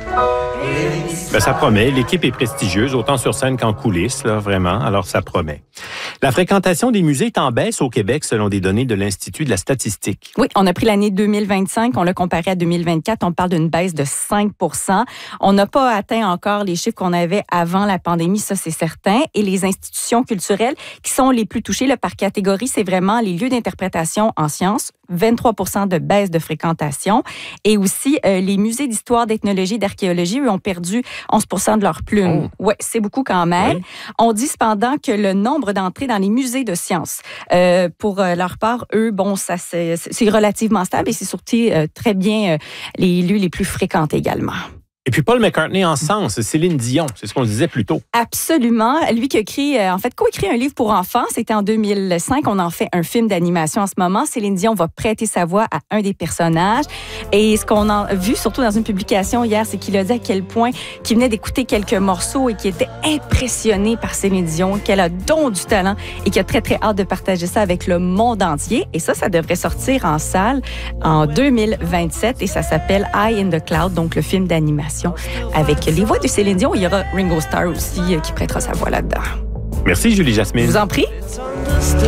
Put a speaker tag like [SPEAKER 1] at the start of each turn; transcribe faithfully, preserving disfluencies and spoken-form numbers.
[SPEAKER 1] Ben, ça promet. L'équipe est prestigieuse, autant sur scène qu'en coulisses, là, vraiment. Alors, ça promet. La fréquentation des musées est en baisse au Québec, selon des données de l'Institut de la statistique.
[SPEAKER 2] Oui, on a pris l'année deux mille vingt-cinq, on l'a comparé à deux mille vingt-quatre, on parle d'une baisse de cinq pour cent. On n'a pas atteint encore les chiffres qu'on avait avant la pandémie, ça c'est certain. Et les institutions culturelles qui sont les plus touchées là, par catégorie, c'est vraiment les lieux d'interprétation en sciences, vingt-trois pour cent de baisse de fréquentation. Et aussi, euh, les musées d'histoire, d'ethnologie et d'archéologie, eux, ont perdu onze pour cent de leurs plumes.
[SPEAKER 1] Oh.
[SPEAKER 2] Oui, c'est beaucoup quand même.
[SPEAKER 1] Oui.
[SPEAKER 2] On dit cependant que le nombre d'entrées dans les musées de sciences, euh, pour euh, leur part, eux, bon, ça c'est, c'est relativement stable et c'est surtout euh, très bien euh, les lieux les plus fréquentés également.
[SPEAKER 1] Et puis Paul McCartney en sens, Céline Dion, c'est ce qu'on disait plus tôt.
[SPEAKER 2] Absolument. Lui qui a écrit, euh, en fait, co-écrit un livre pour enfants, c'était en deux mille cinq. On en fait un film d'animation en ce moment. Céline Dion va prêter sa voix à un des personnages. Et ce qu'on a vu, surtout dans une publication hier, c'est qu'il a dit à quel point qu'il venait d'écouter quelques morceaux et qu'il était impressionné par Céline Dion, qu'elle a don du talent et qu'il a très, très hâte de partager ça avec le monde entier. Et ça, ça devrait sortir en salle en deux mille vingt-sept et ça s'appelle Eye in the Cloud, donc le film d'animation. Avec les voix de Céline Dion, il y aura Ringo Starr aussi qui prêtera sa voix là-dedans.
[SPEAKER 1] Merci Julie Jasmine.
[SPEAKER 2] Je vous en prie.